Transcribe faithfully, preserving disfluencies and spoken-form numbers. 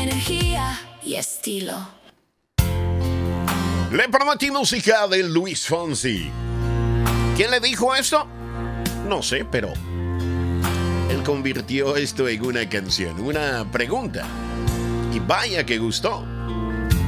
energía y estilo. Le prometí música de Luis Fonsi. ¿Quién le dijo esto? No sé, pero él convirtió esto en una canción, una pregunta. Y vaya que gustó.